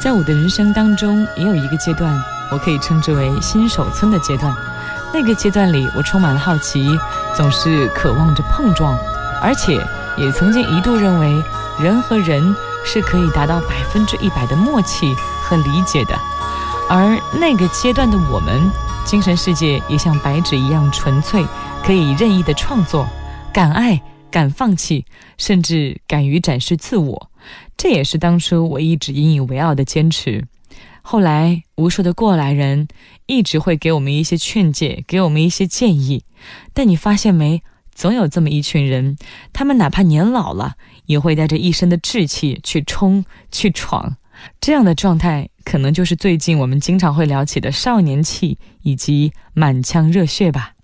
在我的人生当中，也有一个阶段，我可以称之为新手村的阶段。那个阶段里，我充满了好奇，总是渴望着碰撞，而且也曾经一度认为人和人是可以达到100%的默契和理解的。而那个阶段的我们，精神世界也像白纸一样纯粹，可以任意的创作，敢爱敢放弃，甚至敢于展示自我。这也是当初我一直引以为傲的坚持。后来无数的过来人一直会给我们一些劝诫，给我们一些建议，但你发现没，总有这么一群人，他们哪怕年老了，也会带着一身的志气去冲去闯。这样的状态可能就是最近我们经常会聊起的少年气以及满腔热血吧。